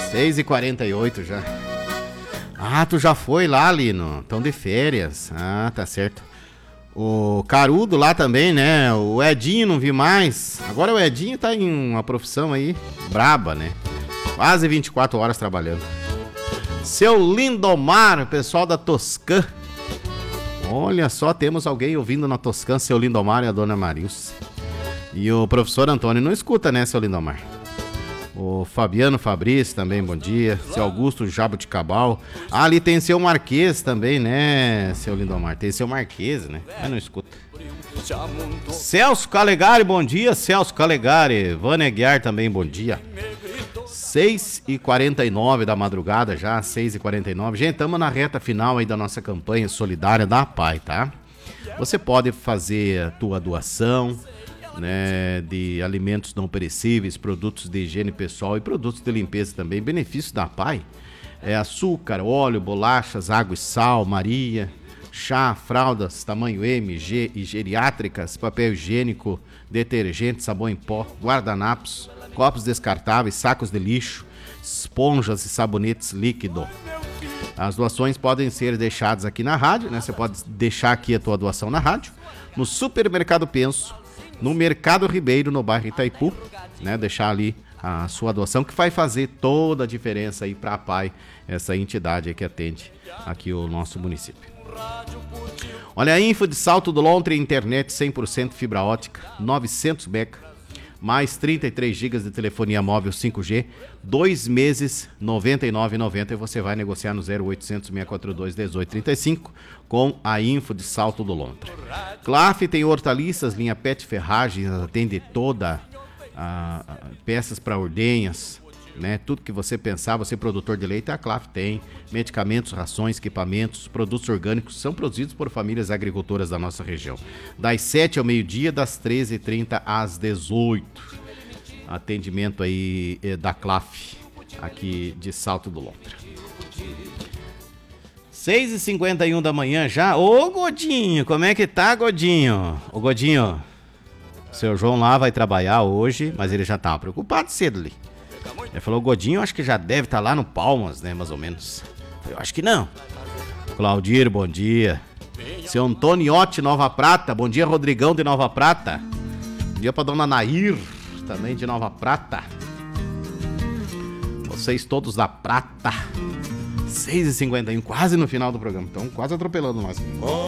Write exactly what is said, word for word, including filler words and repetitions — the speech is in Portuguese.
seis e quarenta e oito já. Ah, tu já foi lá, Lino? Estão de férias. Ah, tá certo. O Carudo lá também, né? O Edinho não vi mais. Agora o Edinho tá em uma profissão aí braba, né? Quase vinte e quatro horas trabalhando. Seu Lindomar, o pessoal da Toscã. Olha só, temos alguém ouvindo na Toscã, seu Lindomar e a dona Marilce. E o professor Antônio não escuta, né, seu Lindomar? O Fabiano Fabrício também, bom dia. Seu Augusto Jabuticabal. Ah, ali tem seu Marquês também, né, seu Lindomar? Tem seu Marquês, né? Eu não escuta. Celso Calegari, bom dia. Celso Calegari. Vânia Guiar também, bom dia. seis e quarenta e nove da madrugada já, seis e quarenta e nove. Gente, estamos na reta final aí da nossa campanha solidária da A P A I, tá? Você pode fazer a tua doação, né, de alimentos não perecíveis, produtos de higiene pessoal e produtos de limpeza também. Benefício da A P A I é açúcar, óleo, bolachas, água e sal, Maria, chá, fraldas, tamanho M, G e geriátricas, papel higiênico, detergente, sabão em pó, guardanapos, copos descartáveis, sacos de lixo, esponjas e sabonetes líquido. As doações podem ser deixadas aqui na rádio, né? Você pode deixar aqui a tua doação na rádio, no Supermercado Penso, no Mercado Ribeiro, no bairro Itaipu, né? Deixar ali a sua doação, que vai fazer toda a diferença aí para a P A I, essa entidade que atende aqui o nosso município. Olha a info de Salto do Lontre, internet cem por cento fibra ótica, novecentos megabytes, mais trinta e três gigas de telefonia móvel cinco G, dois meses, noventa e nove reais e noventa centavos, e você vai negociar no zero oitocentos, seiscentos e quarenta e dois, dezoito trinta e cinco com a info de Salto do Lontre. Claf tem hortaliças, linha Pet Ferragens, atende toda a, a peças para ordenhas, né? Tudo que você pensar, você produtor de leite, a Claf tem. Medicamentos, rações, equipamentos, produtos orgânicos são produzidos por famílias agricultoras da nossa região. Das sete ao meio-dia, das treze e trinta às dezoito. Atendimento aí eh, da Claf, aqui de Salto do Lontre. seis e cinquenta e um da manhã já. Ô, Godinho, como é que tá, Godinho? Ô, Godinho, o seu João lá vai trabalhar hoje, mas ele já tava preocupado cedo ali. Ele falou, Godinho, acho que já deve estar lá no Palmas, né, mais ou menos. Eu acho que não. Claudir, bom dia. Seu Antoniotti, Nova Prata. Bom dia, Rodrigão de Nova Prata. Bom dia pra dona Nair, também de Nova Prata. Vocês todos da Prata. seis e cinquenta e um, quase no final do programa. Então, quase atropelando nós. Oh.